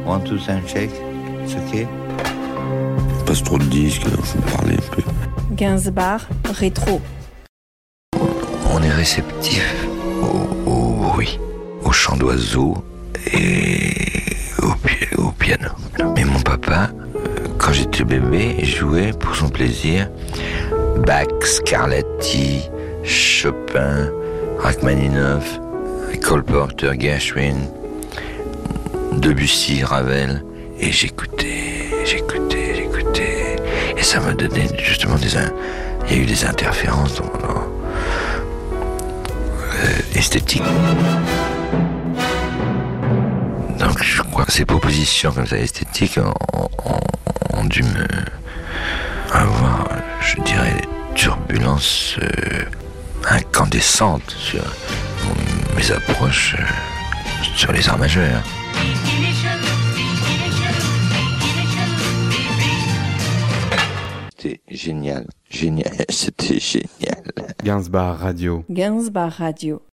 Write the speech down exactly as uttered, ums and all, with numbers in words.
One, two, sound check. C'est ok. Passe trop de disques, alors je vais parler un peu. Gainsbourg rétro. On est réceptif au, au bruit, au chant d'oiseaux et au, pi- au piano. Mais mon papa, quand j'étais bébé, jouait pour son plaisir Bach, Scarlatti, Chopin, Rachmaninoff, Cole Porter, Gershwin, Debussy, Ravel. Et j'écoutais, j'écoutais, j'écoutais. Et ça me donnait justement des... In- Il y a eu des interférences dans, dans, euh, esthétiques. Donc je crois que ces propositions comme ça esthétiques ont, ont, ont dû me avoir, je dirais, des turbulences euh, incandescentes sur mes approches euh, sur les arts majeurs. C'était génial, génial, c'était génial. Gainsbourg Radio. Gainsbourg Radio.